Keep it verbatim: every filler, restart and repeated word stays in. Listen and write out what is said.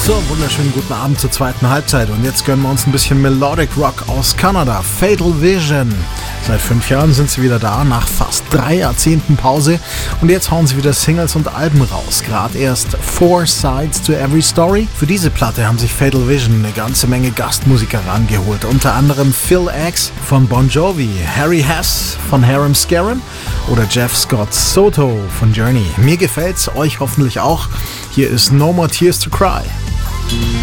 So, wunderschönen guten Abend zur zweiten Halbzeit und jetzt gönnen wir uns ein bisschen Melodic Rock aus Kanada, Fatal Vision. Seit fünf Jahren sind sie wieder da, nach fast drei Jahrzehnten Pause und jetzt hauen sie wieder Singles und Alben raus. Gerade erst Four Sides to Every Story. Für diese Platte haben sich Fatal Vision eine ganze Menge Gastmusiker rangeholt, unter anderem Phil X von Bon Jovi, Harry Hess von Harum Scarum oder Jeff Scott Soto von Journey. Mir gefällt's, euch hoffentlich auch. Hier ist No More Tears to Cry.